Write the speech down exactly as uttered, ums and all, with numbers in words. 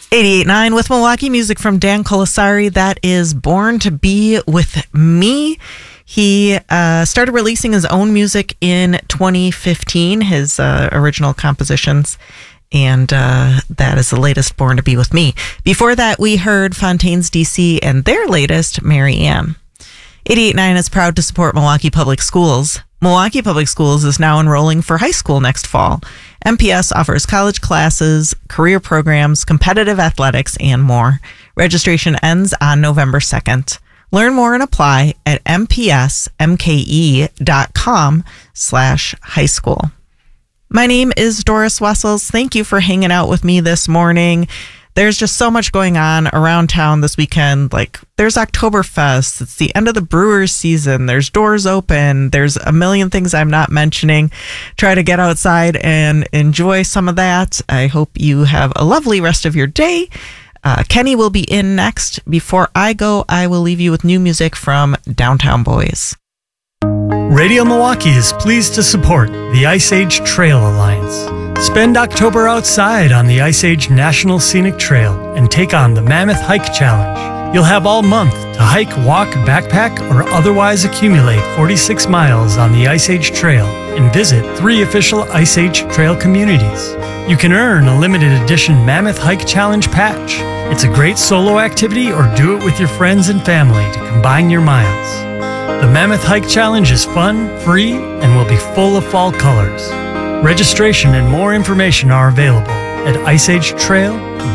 eighty-eight point nine with Milwaukee music from Dan Colasari. That is Born to Be With Me. He uh, started releasing his own music in twenty fifteen, his uh, original compositions, and uh, that is the latest, Born to Be With Me. Before that, we heard Fontaines D C and their latest, Mary Ann. eighty-eight point nine is proud to support Milwaukee Public Schools. Milwaukee Public Schools is now enrolling for high school next fall. M P S offers college classes, career programs, competitive athletics, and more. Registration ends on November second. Learn more and apply at mpsmke.com slash high school. My name is Doris Wessels. Thank you for hanging out with me this morning. There's just so much going on around town this weekend. Like, there's Oktoberfest. It's the end of the Brewers season. There's doors open. There's a million things I'm not mentioning. Try to get outside and enjoy some of that. I hope you have a lovely rest of your day. Uh, Kenny will be in next. Before I go, I will leave you with new music from Downtown Boys. Radio Milwaukee is pleased to support the Ice Age Trail Alliance. Spend October outside on the Ice Age National Scenic Trail and take on the Mammoth Hike Challenge. You'll have all month to hike, walk, backpack, or otherwise accumulate forty-six miles on the Ice Age Trail and visit three official Ice Age Trail communities. You can earn a limited edition Mammoth Hike Challenge patch. It's a great solo activity or do it with your friends and family to combine your miles. The Mammoth Hike Challenge is fun, free, and will be full of fall colors. Registration and more information are available at ice age trail